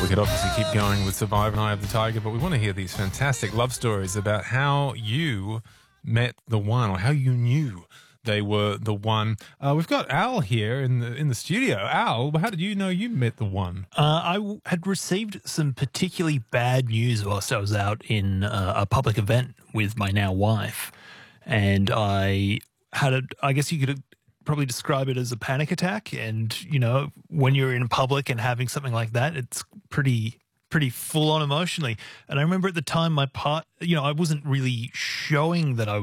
We could obviously keep going with Survive and Eye of the Tiger, but we want to hear these fantastic love stories about how you met the one, or how you knew they were the one. We've got Al here in the studio. Al, how did you know you met the one? Had received some particularly bad news whilst I was out in a public event with my now wife, and I guess you could probably describe it as a panic attack. And, you know, when you're in public and having something like that, it's pretty full on emotionally. And I remember at the time I wasn't really showing that I